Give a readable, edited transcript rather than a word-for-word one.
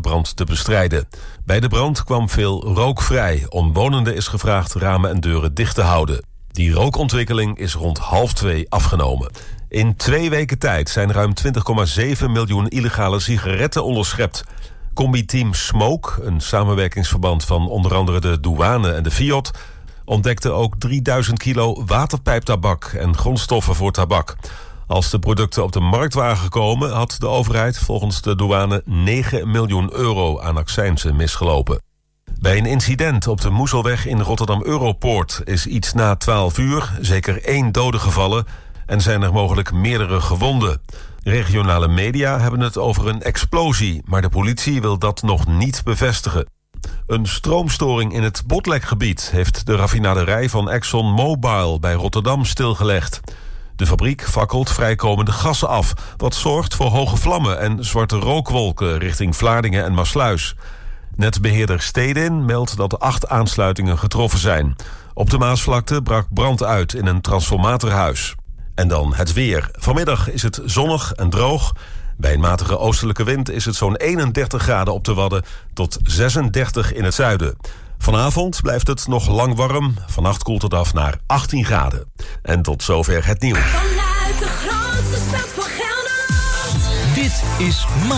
brand te bestrijden. Bij de brand kwam veel rook vrij. Omwonenden is gevraagd ramen en deuren dicht te houden. Die rookontwikkeling is rond 1:30 afgenomen. In 2 weken tijd zijn ruim 20,7 miljoen illegale sigaretten onderschept. Combi-team Smoke, een samenwerkingsverband van onder andere de douane en de Fiat, ontdekte ook 3000 kilo waterpijptabak en grondstoffen voor tabak. Als de producten op de markt waren gekomen, had de overheid volgens de douane 9 miljoen euro aan accijnzen misgelopen. Bij een incident op de Moezelweg in Rotterdam-Europoort is iets na 12 uur zeker 1 dode gevallen en zijn er mogelijk meerdere gewonden. Regionale media hebben het over een explosie, maar de politie wil dat nog niet bevestigen. Een stroomstoring in het Botlekgebied heeft de raffinaderij van ExxonMobil bij Rotterdam stilgelegd. De fabriek fakkelt vrijkomende gassen af, wat zorgt voor hoge vlammen en zwarte rookwolken richting Vlaardingen en Maassluis. Netbeheerder Stedin meldt dat 8 aansluitingen getroffen zijn. Op de Maasvlakte brak brand uit in een transformatorhuis. En dan het weer. Vanmiddag is het zonnig en droog. Bij een matige oostelijke wind is het zo'n 31 graden op de Wadden tot 36 in het zuiden. Vanavond blijft het nog lang warm. Vannacht koelt het af naar 18 graden. En tot zover het nieuws. Vanuit de grootste stad van Gelderland. Dit is